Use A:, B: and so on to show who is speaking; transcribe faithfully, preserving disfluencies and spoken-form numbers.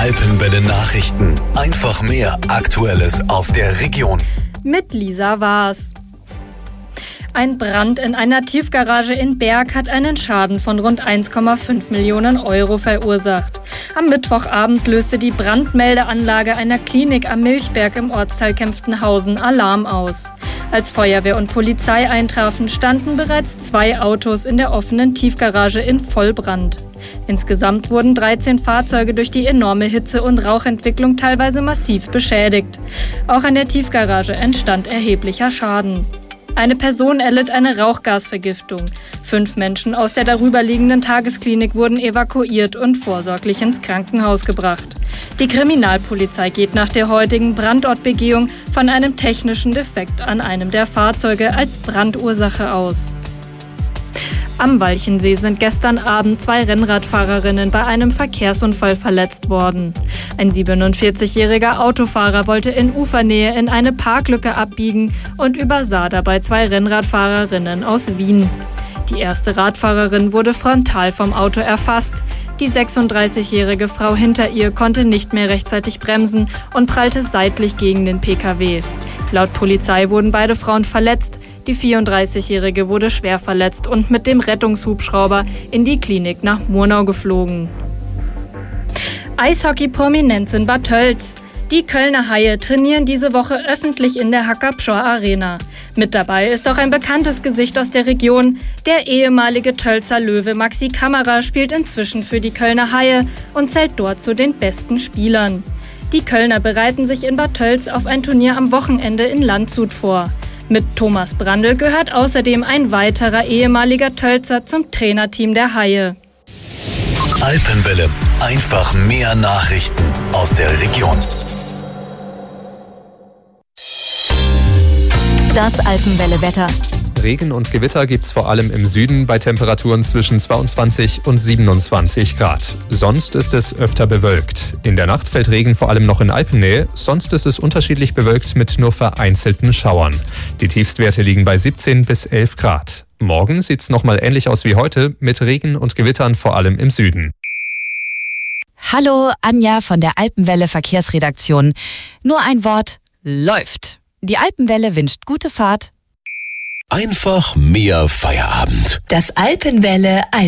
A: Alpenwelle Nachrichten. Einfach mehr Aktuelles aus der Region.
B: Mit Lisa Waas. Ein Brand in einer Tiefgarage in Berg hat einen Schaden von rund eins Komma fünf Millionen Euro verursacht. Am Mittwochabend löste die Brandmeldeanlage einer Klinik am Milchberg im Ortsteil Kempftenhausen Alarm aus. Als Feuerwehr und Polizei eintrafen, standen bereits zwei Autos in der offenen Tiefgarage in Vollbrand. Insgesamt wurden dreizehn Fahrzeuge durch die enorme Hitze- und Rauchentwicklung teilweise massiv beschädigt. Auch an der Tiefgarage entstand erheblicher Schaden. Eine Person erlitt eine Rauchgasvergiftung. Fünf Menschen aus der darüberliegenden Tagesklinik wurden evakuiert und vorsorglich ins Krankenhaus gebracht. Die Kriminalpolizei geht nach der heutigen Brandortbegehung von einem technischen Defekt an einem der Fahrzeuge als Brandursache aus. Am Walchensee sind gestern Abend zwei Rennradfahrerinnen bei einem Verkehrsunfall verletzt worden. Ein siebenundvierzigjähriger Autofahrer wollte in Ufernähe in eine Parklücke abbiegen und übersah dabei zwei Rennradfahrerinnen aus Wien. Die erste Radfahrerin wurde frontal vom Auto erfasst. Die sechsunddreißigjährige Frau hinter ihr konnte nicht mehr rechtzeitig bremsen und prallte seitlich gegen den P K W. Laut Polizei wurden beide Frauen verletzt. Die vierunddreißigjährige wurde schwer verletzt und mit dem Rettungshubschrauber in die Klinik nach Murnau geflogen. Eishockey-Prominenz in Bad Tölz. Die Kölner Haie trainieren diese Woche öffentlich in der Hacker-Pschorr Arena. Mit dabei ist auch ein bekanntes Gesicht aus der Region. Der ehemalige Tölzer Löwe Maxi Kammerer spielt inzwischen für die Kölner Haie und zählt dort zu den besten Spielern. Die Kölner bereiten sich in Bad Tölz auf ein Turnier am Wochenende in Landshut vor. Mit Thomas Brandl gehört außerdem ein weiterer ehemaliger Tölzer zum Trainerteam der Haie.
A: Alpenwelle. Einfach mehr Nachrichten aus der Region.
C: Das Alpenwelle-Wetter.
D: Regen und Gewitter gibt's vor allem im Süden bei Temperaturen zwischen zweiundzwanzig und siebenundzwanzig Grad. Sonst ist es öfter bewölkt. In der Nacht fällt Regen vor allem noch in Alpennähe, sonst ist es unterschiedlich bewölkt mit nur vereinzelten Schauern. Die Tiefstwerte liegen bei siebzehn bis elf Grad. Morgen sieht's nochmal ähnlich aus wie heute, mit Regen und Gewittern vor allem im Süden.
C: Hallo, Anja von der Alpenwelle Verkehrsredaktion. Nur ein Wort: läuft. Die Alpenwelle wünscht gute Fahrt.
A: Einfach mehr Feierabend.
E: Das Alpenwelle